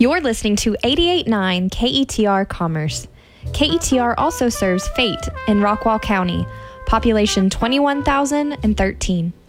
You're listening to 88.9 KETR Commerce. KETR also serves Fate in Rockwall County, population 21,013.